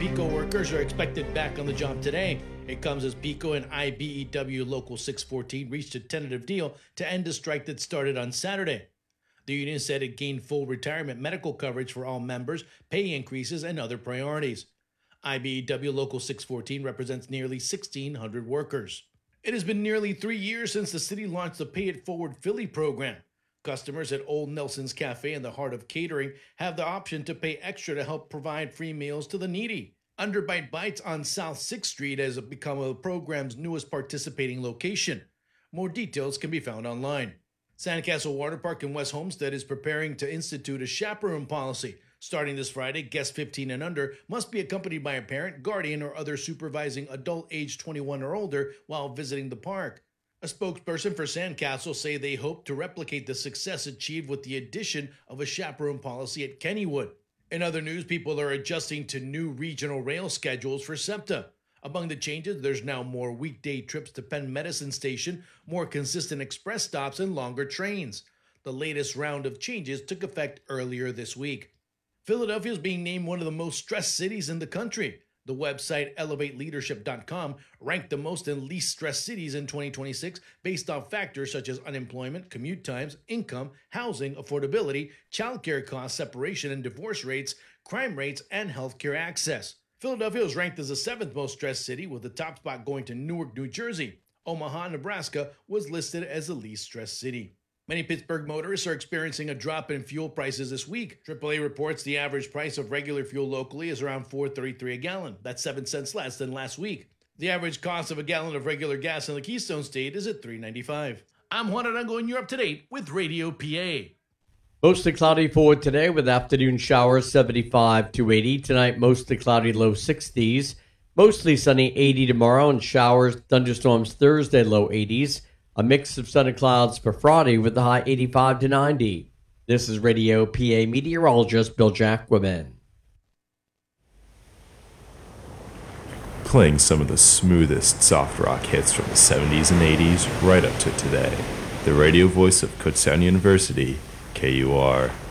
PECO workers are expected back on the job today. It comes as PECO and IBEW Local 614 reached a tentative deal to end a strike that started on Saturday. The union said it gained full retirement medical coverage for all members, pay increases, and other priorities. IBEW Local 614 represents nearly 1,600 workers. It has been nearly 3 years since the city launched the Pay It Forward Philly program. Customers at Old Nelson's Cafe in the heart of catering have the option to pay extra to help provide free meals to the needy. Underbite Bites on South 6th Street has become the program's newest participating location. More details can be found online. Sandcastle Water Park in West Homestead is preparing to institute a chaperone policy. Starting this Friday, guests 15 and under must be accompanied by a parent, guardian, or other supervising adult age 21 or older while visiting the park. A spokesperson for Sandcastle say they hope to replicate the success achieved with the addition of a chaperone policy at Kennywood. In other news, people are adjusting to new regional rail schedules for SEPTA. Among the changes, there's now more weekday trips to Penn Medicine Station, more consistent express stops, and longer trains. The latest round of changes took effect earlier this week. Philadelphia is being named one of the most stressed cities in the country. The website ElevateLeadership.com ranked the most and least stressed cities in 2026 based off factors such as unemployment, commute times, income, housing, affordability, childcare costs, separation and divorce rates, crime rates, and healthcare access. Philadelphia was ranked as the 7th most stressed city, with the top spot going to Newark, New Jersey. Omaha, Nebraska was listed as the least stressed city. Many Pittsburgh motorists are experiencing a drop in fuel prices this week. AAA reports the average price of regular fuel locally is around $4.33 a gallon. That's 7 cents less than last week. The average cost of a gallon of regular gas in the Keystone State is at $3.95. I'm Juan Arango, and you're up to date with Radio PA. Mostly cloudy for today with afternoon showers 75 to 80. Tonight, mostly cloudy, low 60s. Mostly sunny, 80 tomorrow, and showers, thunderstorms Thursday, low 80s. A mix of sun and clouds for Friday with the high 85 to 90. This is Radio PA meteorologist Bill Jacquemin. Playing some of the smoothest soft rock hits from the 70s and 80s right up to today. The radio voice of Kutztown University, KUR.